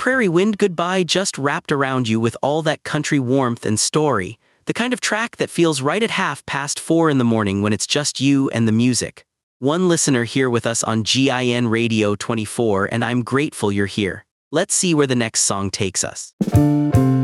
prairie wind goodbye just wrapped around you with all that country warmth and story, the kind of track that feels right at 4:30 in the morning when it's just you and the music. One listener here with us on GIN Radio 24, and I'm grateful you're here. Let's see where the next song takes us.